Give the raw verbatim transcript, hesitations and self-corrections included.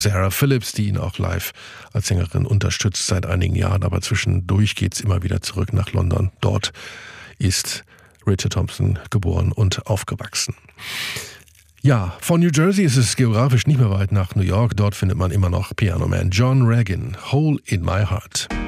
Sarah Phillips, die ihn auch live als Sängerin unterstützt seit einigen Jahren, aber zwischendurch geht's immer wieder zurück nach London. Dort ist Richard Thompson geboren und aufgewachsen. Ja, von New Jersey ist es geografisch nicht mehr weit nach New York. Dort findet man immer noch Pianoman John Regan, Hole in My Heart.